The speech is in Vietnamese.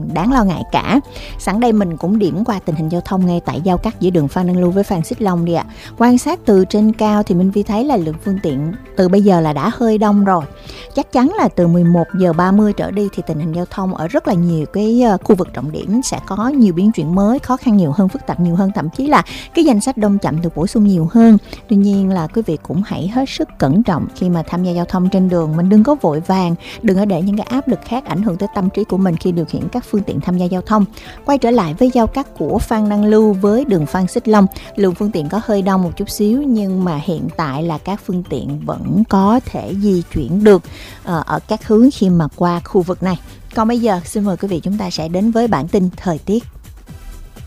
đáng lo ngại cả. Sẵn đây mình cũng điểm qua tình hình giao thông ngay tại giao cắt giữa đường Phan Đăng Lưu với Phan Xích Long đi ạ. Quan sát từ trên cao thì Minh Vi thấy là lượng phương tiện từ bây giờ là đã hơi đông rồi. Chắc chắn là từ 11 giờ 30 trở đi thì tình hình giao thông ở rất là nhiều cái khu vực trọng điểm sẽ có nhiều biến chuyển mới, khó khăn nhiều hơn, phức tạp nhiều hơn, thậm chí là cái danh sách đông chậm được bổ sung nhiều hơn. Tuy nhiên là quý vị cũng hãy hết sức cẩn trọng khi mà tham gia giao thông trên đường. Mình đừng có vội vàng, đừng có để những cái áp lực khác ảnh hưởng tới tâm trí của mình khi điều khiển các phương tiện tham gia giao thông. Quay trở lại với giao cắt của Phan Đăng Lưu với đường Phan Xích Long, lượng phương tiện có hơi đông một chút xíu, nhưng mà hiện tại là các phương tiện vẫn có thể di chuyển được ở các hướng khi mà qua khu vực này. Còn bây giờ xin mời quý vị chúng ta sẽ đến với bản tin thời tiết.